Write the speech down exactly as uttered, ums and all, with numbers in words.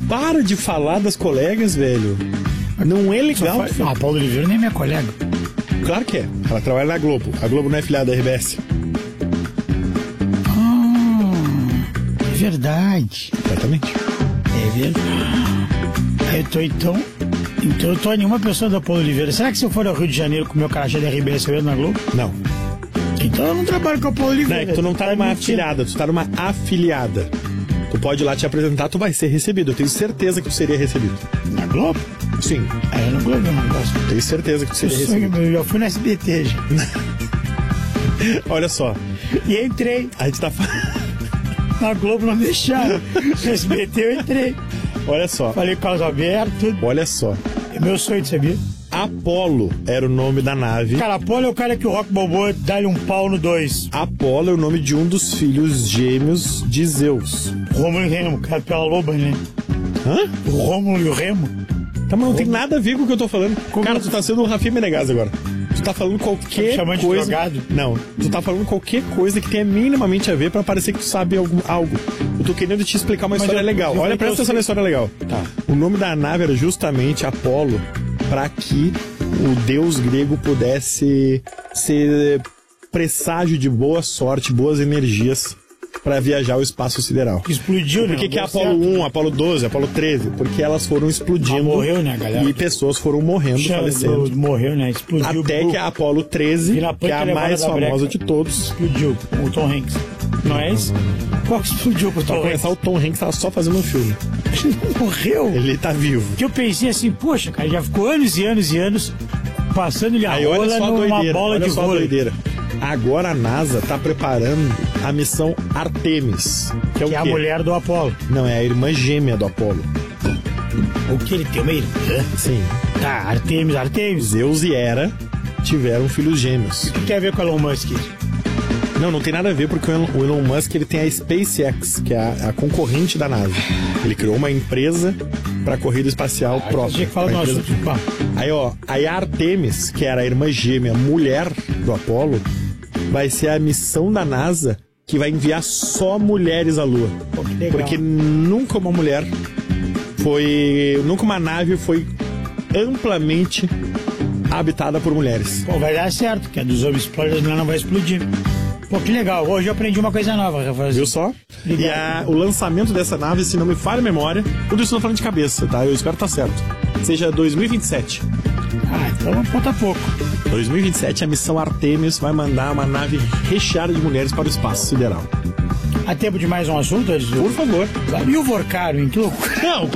para de falar das colegas, velho. Não é legal. Faz... Não, a Paula Oliveira nem é minha colega. Claro que é. Ela trabalha na Globo. A Globo não é filiada da R B S. Ah, é verdade. Exatamente. É verdade. Eu tô então... Então eu tô em uma pessoa da Paula Oliveira. Será que se eu for ao Rio de Janeiro com o meu crachá da R B S eu entro na Globo? Não. Então eu não trabalho com a Paula Oliveira. Não, é que tu não tá numa afiliada, tu tá numa afiliada. Tu pode ir lá te apresentar, tu vai ser recebido. Eu tenho certeza que tu seria recebido. Na Globo? Sim. É, no Globo eu não gosto. Tenho certeza que tu seria eu recebido. Eu já fui na S B T já. Olha só. E entrei. A gente tá falando. Na Globo não deixaram. Na S B T eu entrei. Olha só. Falei caso aberto, tudo. Olha só. É meu sonho de saber. Apolo era o nome da nave. Cara, Apolo é o cara que o Rock Balboa dá-lhe um pau no dois. Apolo é o nome de um dos filhos gêmeos de Zeus. Rômulo e Remo, cara, pela loba, né? Hã? O Rômulo e o Remo. Tá, mas não tem nada a ver com o que eu tô falando. Como... Cara, tu tá sendo o Rafinha Menegas agora. Tu tá falando qualquer tá coisa... De drogado? Não, tu tá falando qualquer coisa que tenha minimamente a ver pra parecer que tu sabe algum, algo. Eu tô querendo te explicar uma mas história eu, legal. Eu Olha, presta atenção na história legal. Tá. O nome da nave era justamente Apolo, para que o deus grego pudesse ser presságio de boa sorte, boas energias para viajar ao espaço sideral. Explodiu, né? Por que, que é Apolo um, Apolo doze, Apolo treze? Porque elas foram explodindo. Ah, morreu, né, galera? E pessoas foram morrendo, Já, falecendo. Morreu, né? Explodiu. Até que a Apolo treze, que é a mais famosa de todos, explodiu. O Tom Hanks. Não é isso? Qual que explodiu com o Tom Hanks? Pra começar, o Tom Hanks tava só fazendo um filme. Ele não morreu? Ele tá vivo. Que eu pensei assim, poxa, cara, já ficou anos e anos e anos passando-lhe a Aí, rola numa doideira, bola olha de só vôlei. Doideira. Agora a NASA tá preparando a missão Artemis. Que é o que quê? é a mulher do Apolo. Não, é a irmã gêmea do Apolo. O que? Ele tem uma irmã? Sim. Tá, Artemis, Artemis. Zeus e Hera tiveram filhos gêmeos. O que tem a ver com o Elon Musk? Não, não tem nada a ver, porque o Elon Musk ele tem a SpaceX, que é a, a concorrente da NASA. Ele criou uma empresa para corrida espacial ah, própria. Que fala empresa... Aí, ó, aí a Artemis, que era a irmã gêmea mulher do Apolo, vai ser a missão da NASA que vai enviar só mulheres à Lua. Pô, que legal. Porque nunca uma mulher foi... Nunca uma nave foi amplamente habitada por mulheres. Pô, vai dar certo, porque a dos homens explode, a mulher não vai explodir. Pô, que legal. Hoje eu aprendi uma coisa nova, Rafael. Viu só? Legal. E a, o lançamento dessa nave, se não me falha a memória, tudo isso eu tô falando de cabeça, tá? Eu espero que tá certo. Seja dois mil e vinte e sete. Ah, então falta pouco. dois mil e vinte e sete, a missão Artemis vai mandar uma nave recheada de mulheres para o espaço sideral. Há tempo de mais um assunto? Por favor. E o Vorcaro, hein? Que loucura. Não,